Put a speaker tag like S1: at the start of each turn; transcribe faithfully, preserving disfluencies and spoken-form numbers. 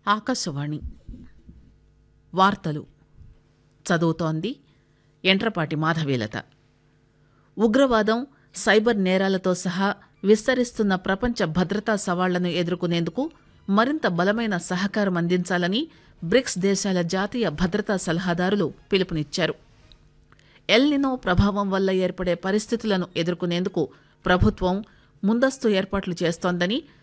S1: ఆకాశవాణి వార్తలు చదువుతోంది ఎంట్రపాటి మాధవీలత. ఉగ్రవాదం, సైబర్ నేరాలతో సహా విస్తరిస్తున్న ప్రపంచ భద్రతా సవాళ్లను ఎదుర్కొనేందుకు మరింత బలమైన సహకారం అందించాలని బ్రిక్స్ దేశాల జాతీయ భద్రతా సలహాదారులు పిలుపునిచ్చారు. ఎల్నినో ప్రభావం వల్ల ఏర్పడే పరిస్థితులను ఎదుర్కొనేందుకు ప్రభుత్వం ముందస్తు ఏర్పాట్లు చేస్తోందని